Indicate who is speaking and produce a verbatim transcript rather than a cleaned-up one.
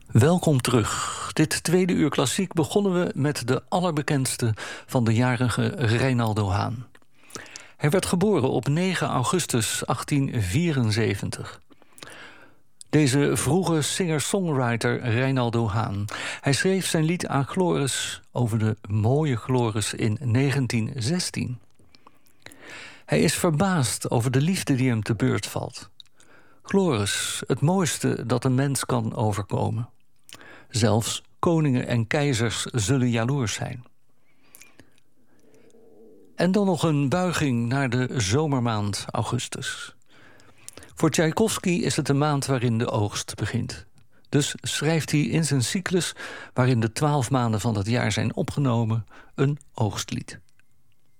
Speaker 1: Welkom terug. Dit tweede uur klassiek begonnen we met de allerbekendste van de jarige Reinaldo Haan. Hij werd geboren op negen augustus achttien vierenzeventig. Deze vroege singer-songwriter Reinaldo Haan. Hij schreef zijn lied aan Chloris over de mooie Chloris in negentien zestien. Hij is verbaasd over de liefde die hem te beurt valt. Chloris, het mooiste dat een mens kan overkomen. Zelfs koningen en keizers zullen jaloers zijn. En dan nog een buiging naar de zomermaand augustus. Voor Tchaikovsky is het de maand waarin de oogst begint. Dus schrijft hij in zijn cyclus, waarin de twaalf maanden van het jaar zijn opgenomen, een oogstlied.